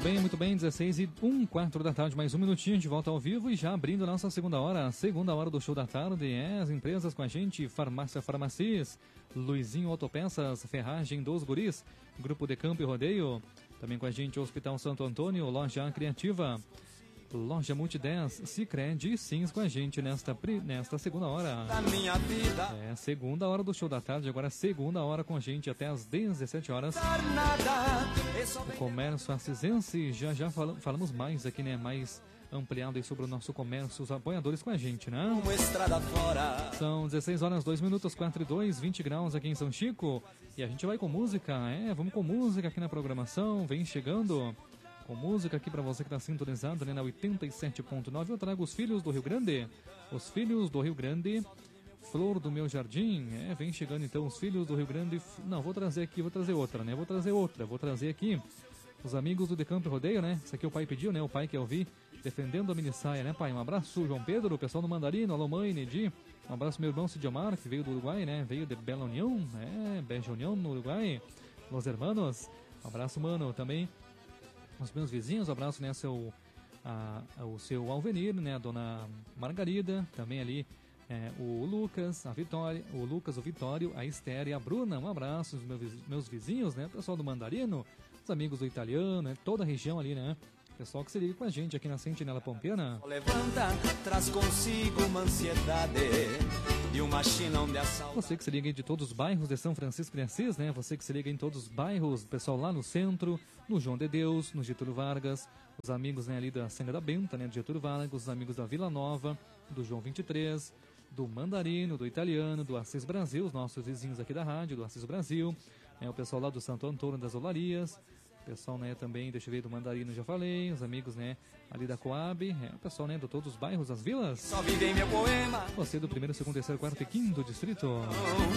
muito bem, 16h01, 4 da tarde, mais um minutinho de volta ao vivo e já abrindo a nossa segunda hora do show da tarde, as empresas com a gente, Farmácia Farmacis, Luizinho Autopeças, Ferragem dos Guris, Grupo de Campo e Rodeio, também com a gente Hospital Santo Antônio, Loja Criativa, Loja Multi10, Sicredi e Sims com a gente nesta segunda hora. Segunda hora do show da tarde, agora segunda hora com a gente até às 17 horas. O comércio acisense, já falamos mais aqui, né? Mais ampliado aí sobre o nosso comércio, os apoiadores com a gente, né? São 16 horas, 2 minutos, 4 e 2, 20 graus aqui em São Chico. E a gente vai com música, vamos com música aqui na programação, vem chegando com música aqui para você que está sintonizado, né, na 87.9. Eu trago os Filhos do Rio Grande. Os Filhos do Rio Grande, Flor do Meu Jardim. Vem chegando então os Filhos do Rio Grande. Não, vou trazer outra, né? Vou trazer aqui os amigos do Decampo e Rodeio, né? Isso aqui o pai pediu, né? O pai quer ouvir defendendo a minissaia, né, pai? Um abraço, João Pedro, o pessoal do Mandarino, alô mãe, Nedi. Um abraço meu irmão Cidiomar, que veio do Uruguai, né? Veio de Bela União, Bela União no Uruguai. Los hermanos. Um abraço, mano, também. Os meus vizinhos, um abraço, né, o seu Alvenir, né, a dona Margarida, também ali o Lucas, a Vitória, o Vitório, a Esther e a Bruna, um abraço, os meus vizinhos, né, o pessoal do Mandarino, os amigos do Italiano, né, toda a região ali, né, pessoal que se liga com a gente aqui na Sentinela Pampiana. Levanta, traz consigo uma ansiedade e uma China onde a saudade... Você que se liga de todos os bairros de São Francisco de Assis, né? Você que se liga em todos os bairros, pessoal lá no centro, no João de Deus, no Getúlio Vargas, os amigos, né, ali da Senga da Benta, né, do Getúlio Vargas, os amigos da Vila Nova, do João 23, do Mandarino, do Italiano, do Assis Brasil, os nossos vizinhos aqui da rádio, do Assis Brasil, o pessoal lá do Santo Antônio das Olarias, o pessoal, né, também, deixa eu ver, do Mandarino já falei, os amigos, né, ali da Coab, o pessoal, né, de todos os bairros, as vilas. Só vive em meu poema. Você do primeiro, segundo, terceiro, quarto e quinto distrito.